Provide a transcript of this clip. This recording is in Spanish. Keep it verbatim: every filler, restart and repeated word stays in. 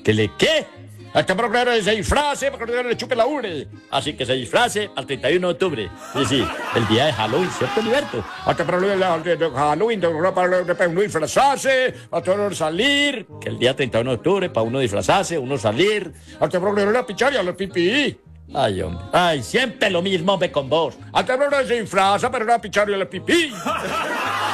¿Que le qué? Hasta programa se disfrace para que no le chupe la ubre. Así que se disfrace al treinta y uno de octubre. Sí, sí, el día de Halloween, ¿cierto, Liberto? Hasta programa de Halloween, para uno disfrazarse, hasta uno salir. Que el día treinta y uno de octubre, para uno disfrazarse, uno salir. Hasta programa la picharia, los pipí. Ay, hombre. Ay, siempre lo mismo, ve con vos. Hasta programa se disfraza para una picharia, los pipí.